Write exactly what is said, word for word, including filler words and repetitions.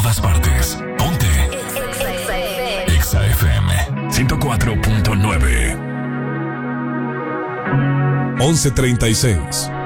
todas partes. Ponte Exa F M ciento cuatro punto nueve. once treinta y seis.